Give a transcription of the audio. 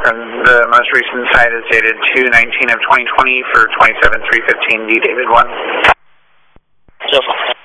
And the most recent site is dated 2/19 of 2020 for 27-315 D David 1. So far.